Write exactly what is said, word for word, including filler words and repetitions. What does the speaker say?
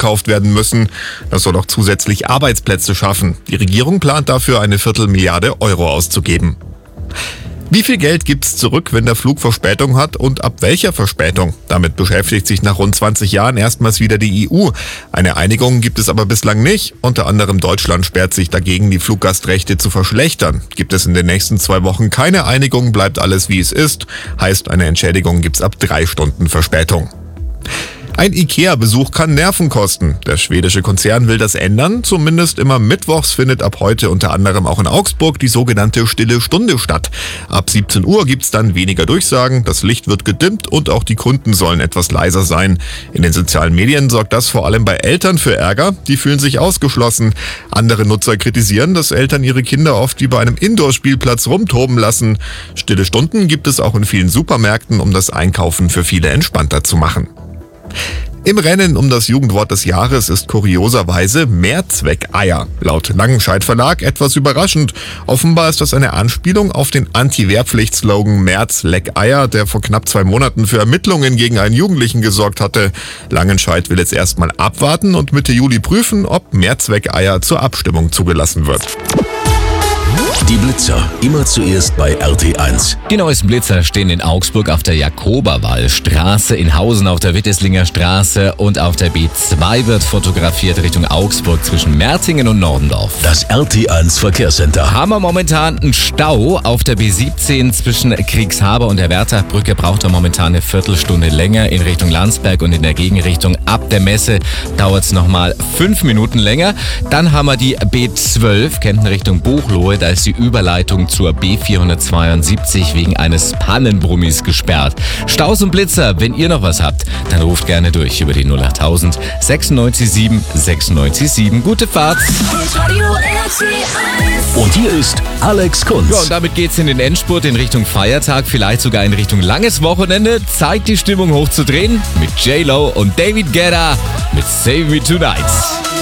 gekauft werden müssen. Das soll auch zusätzlich Arbeitsplätze schaffen. Die Regierung plant dafür eine Viertelmilliarde Euro auszugeben. Wie viel Geld gibt's zurück, wenn der Flug Verspätung hat und ab welcher Verspätung? Damit beschäftigt sich nach rund zwanzig Jahren erstmals wieder die E U. Eine Einigung gibt es aber bislang nicht. Unter anderem Deutschland sperrt sich dagegen, die Fluggastrechte zu verschlechtern. Gibt es in den nächsten zwei Wochen keine Einigung, bleibt alles wie es ist. Heißt, eine Entschädigung gibt's ab drei Stunden Verspätung. Ein Ikea-Besuch kann Nerven kosten. Der schwedische Konzern will das ändern. Zumindest immer mittwochs findet ab heute unter anderem auch in Augsburg die sogenannte Stille Stunde statt. Ab siebzehn Uhr gibt's dann weniger Durchsagen, das Licht wird gedimmt und auch die Kunden sollen etwas leiser sein. In den sozialen Medien sorgt das vor allem bei Eltern für Ärger. Die fühlen sich ausgeschlossen. Andere Nutzer kritisieren, dass Eltern ihre Kinder oft wie bei einem Indoor-Spielplatz rumtoben lassen. Stille Stunden gibt es auch in vielen Supermärkten, um das Einkaufen für viele entspannter zu machen. Im Rennen um das Jugendwort des Jahres ist kurioserweise Mehrzweckeier. Laut Langenscheidt Verlag etwas überraschend. Offenbar ist das eine Anspielung auf den Anti-Wehrpflicht-Slogan März leck Eier, der vor knapp zwei Monaten für Ermittlungen gegen einen Jugendlichen gesorgt hatte. Langenscheidt will jetzt erstmal abwarten und Mitte Juli prüfen, ob Mehrzweckeier zur Abstimmung zugelassen wird. Die Blitzer, immer zuerst bei R T eins. Die neuesten Blitzer stehen in Augsburg auf der Jakoberwallstraße, in Hausen auf der Witteslinger Straße und auf der B zwei wird fotografiert Richtung Augsburg zwischen Merzingen und Nordendorf. Das R T eins Verkehrscenter. Haben wir momentan einen Stau auf der B siebzehn zwischen Kriegshaber und der Wertachbrücke, braucht er momentan eine Viertelstunde länger in Richtung Landsberg und in der Gegenrichtung ab der Messe dauert es nochmal fünf Minuten länger. Dann haben wir die B zwölf, Kempten Richtung Buchloe, da ist die Überleitung zur B vierhundertzweiundsiebzig wegen eines Pannenbrummis gesperrt. Staus und Blitzer, wenn ihr noch was habt, dann ruft gerne durch über die null achttausend sechsundneunzig sieben sechsundneunzig sieben. Gute Fahrt! Und hier ist Alex Kunz. Ja, und damit geht's in den Endspurt in Richtung Feiertag, vielleicht sogar in Richtung langes Wochenende. Zeit, die Stimmung hochzudrehen mit J-Lo und David Guetta mit Save Me Tonight.